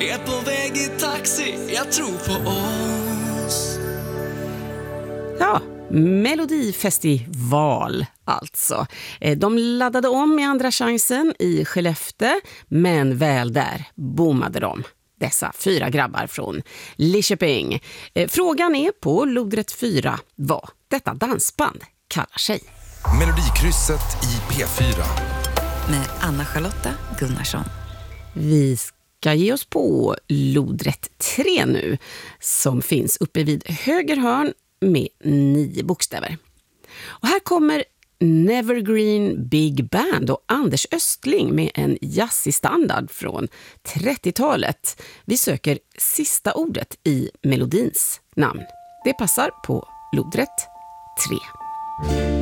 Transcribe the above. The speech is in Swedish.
är på väg i taxi, jag tror på oss. Ja, Melodifestival alltså. De laddade om i andra chansen i Skellefteå, men väl där bommade de. Dessa 4 grabbar från Lidköping. Frågan är på lodrätt 4 vad detta dansband kallar sig. Melodikrysset i P4 med Anna-Charlotta Gunnarsson. Vi ska ge oss på lodrätt 3 nu, som finns uppe vid höger hörn med 9 bokstäver. Och här kommer Nevergreen Big Band och Anders Östling med en jazzig standard från 30-talet. Vi söker sista ordet i melodins namn. Det passar på lodrätt 3.